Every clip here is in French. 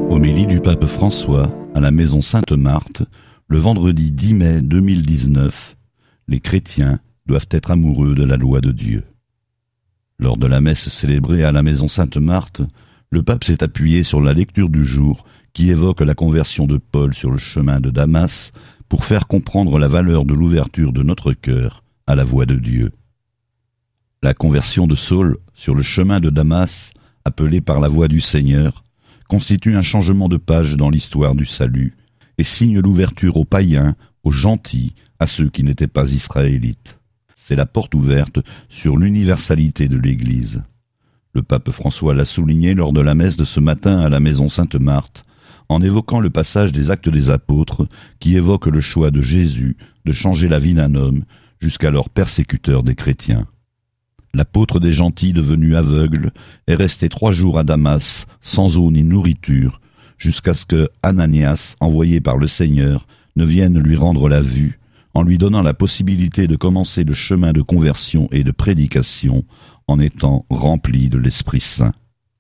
Homélie du pape François à la maison Sainte-Marthe, le vendredi 10 mai 2019. Les chrétiens doivent être amoureux de la loi de Dieu. Lors de la messe célébrée à la maison Sainte-Marthe, le pape s'est appuyé sur la lecture du jour qui évoque la conversion de Paul sur le chemin de Damas pour faire comprendre la valeur de l'ouverture de notre cœur à la voix de Dieu. La conversion de Saul sur le chemin de Damas, appelée par la voix du Seigneur, constitue un changement de page dans l'histoire du salut et signe l'ouverture aux païens, aux gentils, à ceux qui n'étaient pas israélites. C'est la porte ouverte sur l'universalité de l'Église. Le pape François l'a souligné lors de la messe de ce matin à la maison Sainte-Marthe, en évoquant le passage des Actes des Apôtres qui évoque le choix de Jésus de changer la vie d'un homme jusqu'alors persécuteur des chrétiens. L'apôtre des gentils devenu aveugle est resté 3 jours à Damas sans eau ni nourriture, jusqu'à ce que Ananias, envoyé par le Seigneur, ne vienne lui rendre la vue, en lui donnant la possibilité de commencer le chemin de conversion et de prédication en étant rempli de l'Esprit Saint.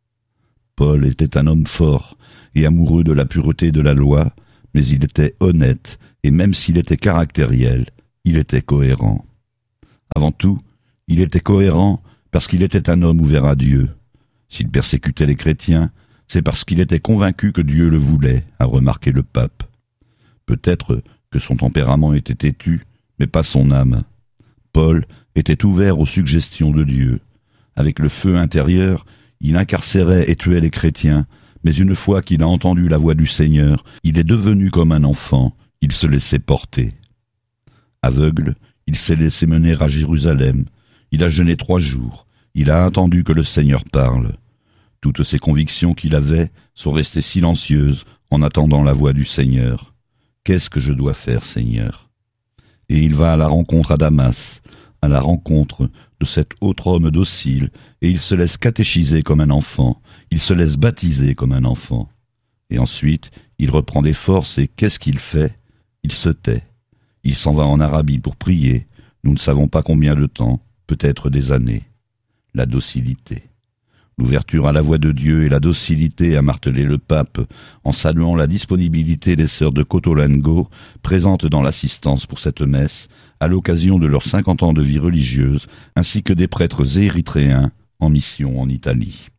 Paul était un homme fort et amoureux de la pureté de la loi, mais il était honnête et même s'il était caractériel, il était cohérent. Avant tout, il était cohérent parce qu'il était un homme ouvert à Dieu. S'il persécutait les chrétiens, c'est parce qu'il était convaincu que Dieu le voulait, a remarqué le pape. Peut-être que son tempérament était têtu, mais pas son âme. Paul était ouvert aux suggestions de Dieu. Avec le feu intérieur, il incarcérait et tuait les chrétiens, mais une fois qu'il a entendu la voix du Seigneur, il est devenu comme un enfant, il se laissait porter. Aveugle, il s'est laissé mener à Jérusalem. Il a jeûné 3 jours. Il a attendu que le Seigneur parle. Toutes ces convictions qu'il avait sont restées silencieuses en attendant la voix du Seigneur. Qu'est-ce que je dois faire, Seigneur ? Et il va à la rencontre à Damas, à la rencontre de cet autre homme docile, et il se laisse catéchiser comme un enfant, il se laisse baptiser comme un enfant. Et ensuite, il reprend des forces et qu'est-ce qu'il fait ? Il se tait. Il s'en va en Arabie pour prier, nous ne savons pas combien de temps, peut-être des années. La docilité. L'ouverture à la voix de Dieu et la docilité, a martelé le pape, en saluant la disponibilité des sœurs de Cotolengo, présentes dans l'assistance pour cette messe, à l'occasion de leurs 50 ans de vie religieuse, ainsi que des prêtres érythréens en mission en Italie.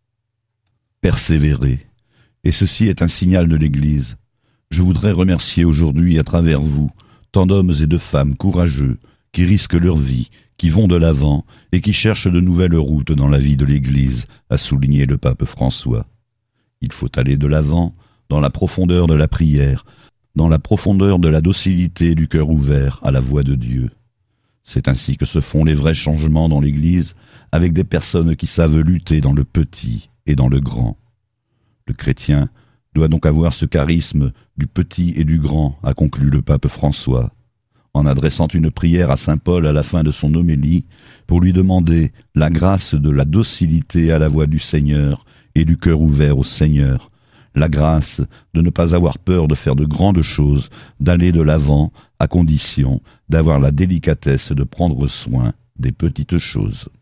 Persévérer. Et ceci est un signal de l'Église. Je voudrais remercier aujourd'hui à travers vous, tant d'hommes et de femmes courageux, qui risquent leur vie, qui vont de l'avant et qui cherchent de nouvelles routes dans la vie de l'Église, a souligné le pape François. Il faut aller de l'avant, dans la profondeur de la prière, dans la profondeur de la docilité du cœur ouvert à la voix de Dieu. C'est ainsi que se font les vrais changements dans l'Église, avec des personnes qui savent lutter dans le petit et dans le grand. Le chrétien doit donc avoir ce charisme du petit et du grand, a conclu le pape François, en adressant une prière à saint Paul à la fin de son homélie, pour lui demander la grâce de la docilité à la voix du Seigneur et du cœur ouvert au Seigneur, la grâce de ne pas avoir peur de faire de grandes choses, d'aller de l'avant, à condition d'avoir la délicatesse de prendre soin des petites choses.